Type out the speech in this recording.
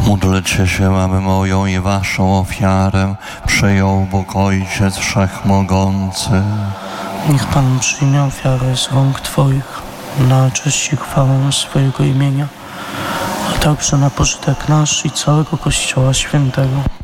Módlcie się, aby moją i waszą ofiarę przyjął Bóg Ojciec Wszechmogący. Niech Pan przyjmie ofiarę z rąk Twoich na cześć i chwałę swojego imienia, a także na pożytek nasz i całego Kościoła Świętego.